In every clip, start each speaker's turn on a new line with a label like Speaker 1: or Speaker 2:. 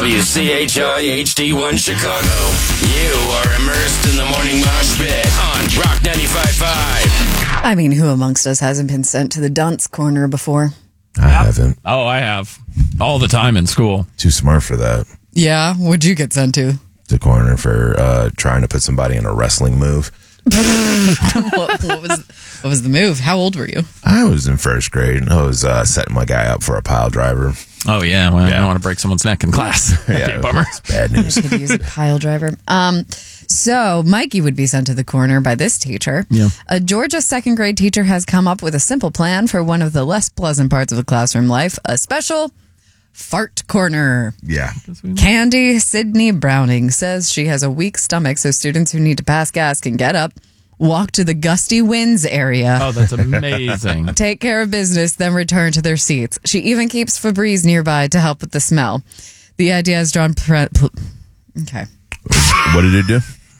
Speaker 1: WCHI HD1 Chicago. You are immersed in the morning mosh pit on Rock 95.5.
Speaker 2: I mean, who amongst us hasn't been sent to the dunce corner before?
Speaker 3: I haven't.
Speaker 4: Oh, I have. All the time in school.
Speaker 3: Too smart for that.
Speaker 2: Yeah, what'd you get sent to?
Speaker 3: The corner for trying to put somebody in a wrestling move.
Speaker 2: what was the move? How old were you?
Speaker 3: I was in first grade. I was setting my guy up for a pile driver.
Speaker 4: Oh, yeah. Well, I don't want to break someone's neck in class.
Speaker 3: Yeah,
Speaker 4: bummer.
Speaker 3: It's bad news.
Speaker 2: Could use a pile driver. So Mikey would be sent to the corner by this teacher.
Speaker 4: Yeah.
Speaker 2: A Georgia second grade teacher has come up with a simple plan for one of the less pleasant parts of the classroom life, a special fart corner.
Speaker 3: Yeah.
Speaker 2: Candy Sydney Browning says she has a weak stomach, so students who need to pass gas can get up, walk to the gusty winds area.
Speaker 4: Oh, that's amazing.
Speaker 2: Take care of business, then return to their seats. She even keeps Febreze nearby to help with the smell. The idea has drawn... Okay.
Speaker 3: What did it do?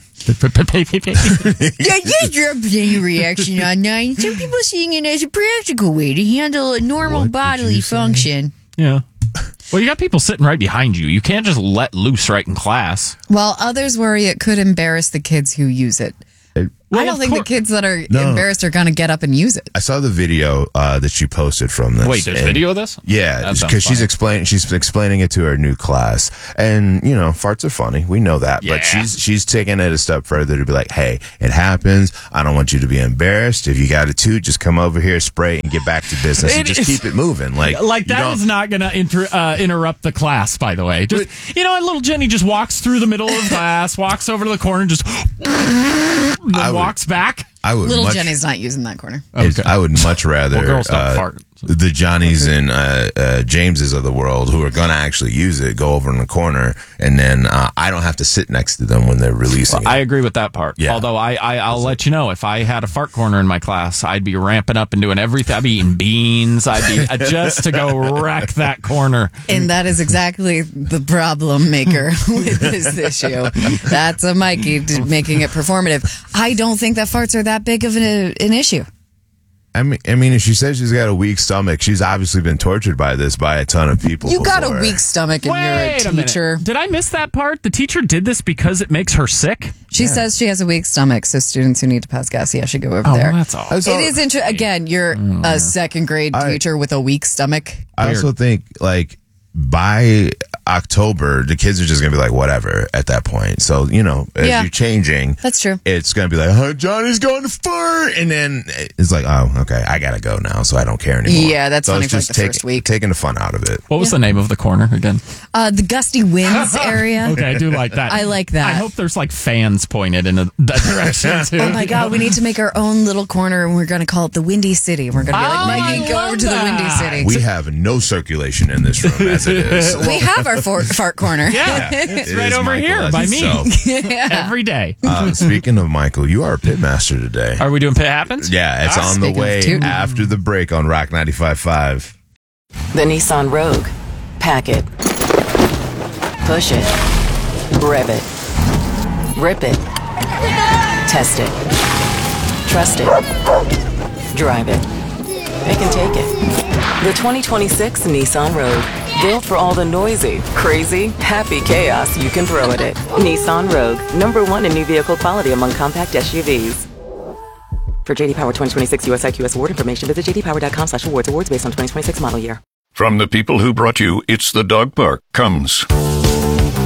Speaker 2: Yeah, your reaction online. Some people seeing it as a practical way to handle a normal bodily function.
Speaker 4: Yeah. Well, you got people sitting right behind you. You can't just let loose right in class.
Speaker 2: While others worry it could embarrass the kids who use it. I don't think the kids that are embarrassed are going to get up and use it.
Speaker 3: I saw the video that she posted from this.
Speaker 4: Wait, there's video of this?
Speaker 3: Yeah, because she's explaining it to her new class, and you know, farts are funny. We know that,
Speaker 4: Yeah.
Speaker 3: but she's taking it a step further to be like, hey, it happens. I don't want you to be embarrassed. If you got a toot, just come over here, spray, and get back to business, and just keep it moving. Like
Speaker 4: that is not going to interrupt the class. By the way, just and little Jenny just walks through the middle of the class, walks over to the corner, and just walks back.
Speaker 2: Little Jenny's not using that corner.
Speaker 3: Okay. I would much rather
Speaker 4: girls don't fart.
Speaker 3: The Johnnies and Jameses of the world who are going to actually use it go over in the corner, and then I don't have to sit next to them when they're releasing it.
Speaker 4: I agree with that part. Yeah. Although I'll let you know, if I had a fart corner in my class, I'd be ramping up and doing everything. I'd be eating beans. I'd be just to go wreck that corner.
Speaker 2: And that is exactly the problem maker with this issue. That's a Mikey making it performative. I don't think that farts are that big of an issue.
Speaker 3: I mean, if she says she's got a weak stomach, she's obviously been tortured by this by a ton of people.
Speaker 2: You got a weak stomach and you're a teacher.
Speaker 4: Did I miss that part? The teacher did this because it makes her sick?
Speaker 2: She says she has a weak stomach, so students who need to pass gas, should go over there.
Speaker 4: That's all.
Speaker 2: It is interesting. Again, you're a second grade teacher with a weak stomach.
Speaker 3: I also think, by October, the kids are just going to be like, whatever at that point. So, as you're changing,
Speaker 2: that's true.
Speaker 3: It's going to be like, oh, Johnny's going to fart. And then it's like, oh, okay, I got to go now. So I don't care anymore.
Speaker 2: Yeah, that's funny for the first week.
Speaker 3: Taking the fun out of it.
Speaker 4: What was the name of the corner again?
Speaker 2: The Gusty Winds area.
Speaker 4: Okay, I do like that.
Speaker 2: I like that.
Speaker 4: I hope there's fans pointed in that direction too.
Speaker 2: Oh my God, we need to make our own little corner and we're going to call it the Windy City. We're going to be like, Mikey, go over to the Windy City.
Speaker 3: We have no circulation in this room as it is.
Speaker 2: We have our fart corner.
Speaker 4: Yeah, it's right over here by me. Every day.
Speaker 3: Speaking of Michael, you are a pitmaster today.
Speaker 4: Are we doing Pit Happens?
Speaker 3: Yeah, it's on the way after the break on Rock 95.5.
Speaker 5: The Nissan Rogue. Pack it. Push it. Rev it. Rip it. Test it. Trust it. Drive it. They can take it. The 2026 Nissan Rogue. Built for all the noisy, crazy, happy chaos you can throw at it. Nissan Rogue. #1 in new vehicle quality among compact SUVs. For JD Power 2026 US IQS award information, visit jdpower.com/awards. Awards based on 2026 model year.
Speaker 6: From the people who brought you It's the Dog Park comes